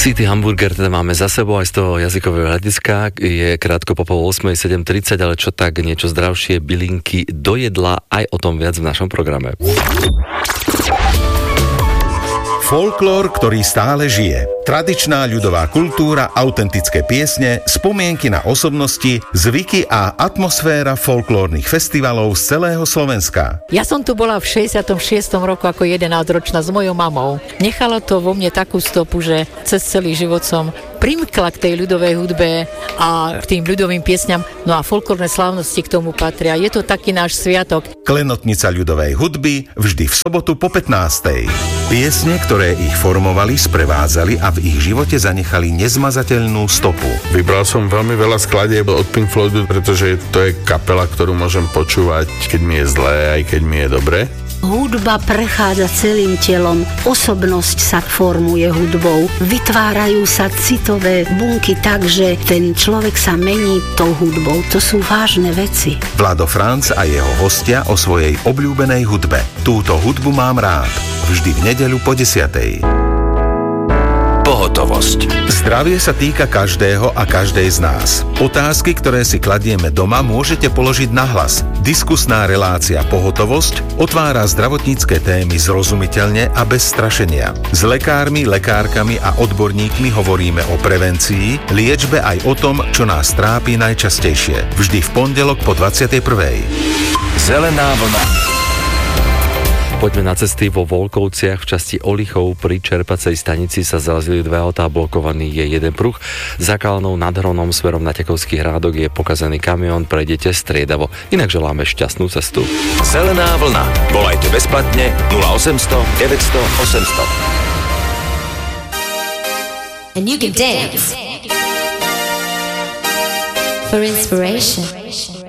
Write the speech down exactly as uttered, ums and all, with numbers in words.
City Hamburger teda máme za sebou aj z toho jazykového hľadiska. Je krátko po pol ôsmej, sedem tridsať, ale čo tak niečo zdravšie, bylinky do jedla, aj o tom viac v našom programe. Folklór, ktorý stále žije. Tradičná ľudová kultúra, autentické piesne, spomienky na osobnosti, zvyky a atmosféra folklórnych festivalov z celého Slovenska. Ja som tu bola v šesťdesiatom šiestom roku ako jedenásťročná s mojou mamou. Nechalo to vo mne takú stopu, že cez celý život som primkla k tej ľudovej hudbe a k tým ľudovým piesňam. No a folklórne slávnosti k tomu patria. Je to taký náš sviatok. Klenotnica ľudovej hudby vždy v sobotu po pätnástej. Piesne, ktoré ich formovali, sprevádzali a v ich živote zanechali nezmazateľnú stopu. Vybral som veľmi veľa skladieb od Pink Floydu, pretože to je kapela, ktorú môžem počúvať, keď mi je zlé, aj keď mi je dobre. Hudba prechádza celým telom, osobnosť sa formuje hudbou, vytvárajú sa citové bunky tak, že ten človek sa mení tou hudbou. To sú vážne veci. Vlado Franc a jeho hostia o svojej obľúbenej hudbe. Túto hudbu mám rád. Vždy v nedeľu po desiatej. Pohotovosť. Zdravie sa týka každého a každej z nás. Otázky, ktoré si kladieme doma, môžete položiť nahlas. Diskusná relácia Pohotovosť otvára zdravotnícke témy zrozumiteľne a bez strašenia. S lekármi, lekárkami a odborníkmi hovoríme o prevencii, liečbe aj o tom, čo nás trápi najčastejšie. Vždy v pondelok po dvadsiatej prvej. Zelená vlna. Poďme na cesty. Vo Volkovciach v časti Olichov pri čerpacej stanici sa zrazili dve autá, blokovaný je jeden pruh. Za Kalnou nad Hronom smerom na Tekovský Hrádok je pokazený kamión, prejdete striedavo. Inak želáme šťastnú cestu. Zelená vlna. Volajte bezplatne nula osemsto deväťsto osemsto. And you can dance for inspiration.